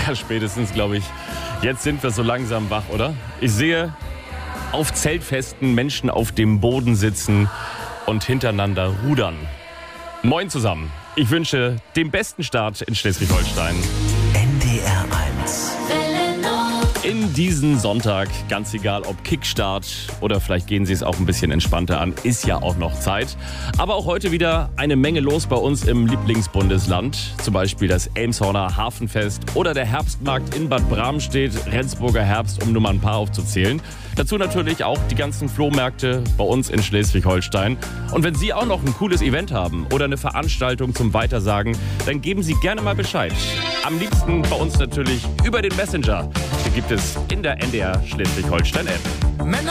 Ja, spätestens, glaube ich. Jetzt sind wir so langsam wach, oder? Ich sehe auf Zeltfesten Menschen auf dem Boden sitzen und hintereinander rudern. Moin zusammen. Ich wünsche den besten Start in Schleswig-Holstein. NDR 1. In diesen Sonntag, ganz egal ob Kickstart oder vielleicht gehen Sie es auch ein bisschen entspannter an, ist ja auch noch Zeit. Aber auch heute wieder eine Menge los bei uns im Lieblingsbundesland. Zum Beispiel das Elmshorner Hafenfest oder der Herbstmarkt in Bad Bramstedt, Rendsburger Herbst, um nur mal ein paar aufzuzählen. Dazu natürlich auch die ganzen Flohmärkte bei uns in Schleswig-Holstein. Und wenn Sie auch noch ein cooles Event haben oder eine Veranstaltung zum Weitersagen, dann geben Sie gerne mal Bescheid. Am liebsten bei uns natürlich über den Messenger. Den gibt es in der NDR Schleswig-Holstein-App. Männer